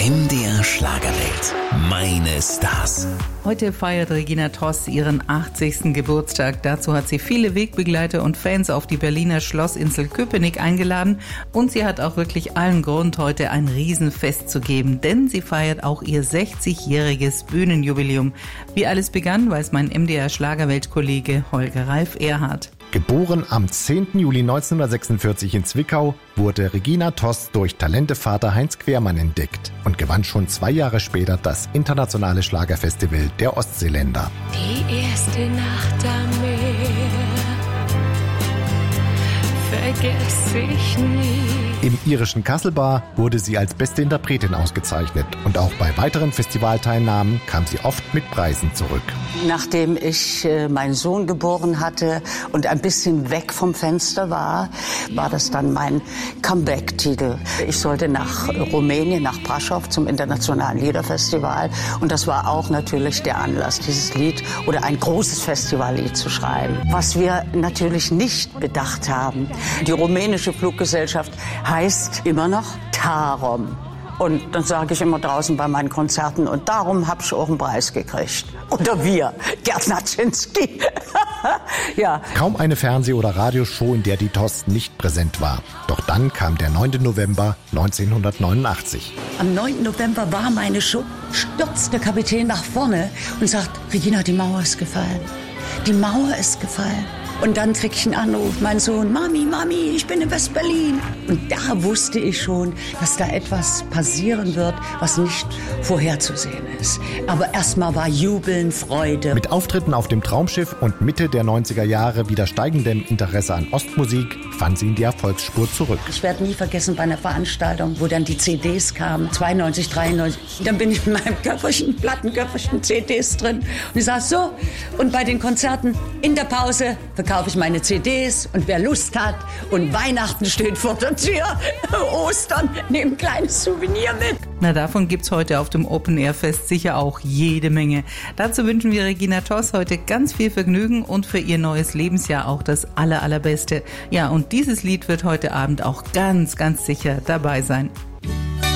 MDR Schlagerwelt. Meine Stars. Heute feiert Regina Toss ihren 80. Geburtstag. Dazu hat sie viele Wegbegleiter und Fans auf die Berliner Schlossinsel Köpenick eingeladen. Und sie hat auch wirklich allen Grund, heute ein Riesenfest zu geben. Denn sie feiert auch ihr 60-jähriges Bühnenjubiläum. Wie alles begann, weiß mein MDR Schlagerwelt-Kollege Holger Ralf Erhardt. Geboren am 10. Juli 1946 in Zwickau, wurde Regina Toss durch Talentevater Heinz Quermann entdeckt und gewann schon 2 Jahre später das internationale Schlagerfestival der Ostseeländer. Die erste Nacht am Meer vergesse ich nie. Im irischen Kasselbar wurde sie als beste Interpretin ausgezeichnet und auch bei weiteren Festivalteilnahmen kam sie oft mit Preisen zurück. Nachdem ich meinen Sohn geboren hatte und ein bisschen weg vom Fenster war das dann mein Comeback-Titel. Ich sollte nach Rumänien, nach Brașov zum Internationalen Liederfestival und das war auch natürlich der Anlass, dieses Lied oder ein großes Festivallied zu schreiben. Was wir natürlich nicht bedacht haben, die rumänische Fluggesellschaft heißt immer noch Tarom. Und dann sage ich immer draußen bei meinen Konzerten, und darum habe ich auch einen Preis gekriegt. Oder wir, Gerd Naczynski. Ja. Kaum eine Fernseh- oder Radioshow, in der die Toss nicht präsent war. Doch dann kam der 9. November 1989. Am 9. November war meine Show, stürzt der Kapitän nach vorne und sagt, Regina, die Mauer ist gefallen. Die Mauer ist gefallen. Und dann krieg ich einen Anruf, mein Sohn, Mami, ich bin in West-Berlin. Und da wusste ich schon, dass da etwas passieren wird, was nicht vorherzusehen ist. Aber erstmal war Jubeln, Freude. Mit Auftritten auf dem Traumschiff und Mitte der 90er Jahre wieder steigendem Interesse an Ostmusik fand sie in die Erfolgsspur zurück. Ich werde nie vergessen bei einer Veranstaltung, wo dann die CDs kamen, 92, 93. Dann bin ich in meinem Plattenköfferchen, CDs drin. Und ich sage so, und bei den Konzerten in der Pause kaufe ich meine CDs und wer Lust hat und Weihnachten steht vor der Tür, Ostern, nehme ein kleines Souvenir mit. Na, davon gibt's heute auf dem Open-Air-Fest sicher auch jede Menge. Dazu wünschen wir Regina Toss heute ganz viel Vergnügen und für ihr neues Lebensjahr auch das Allerbeste. Ja, und dieses Lied wird heute Abend auch ganz sicher dabei sein.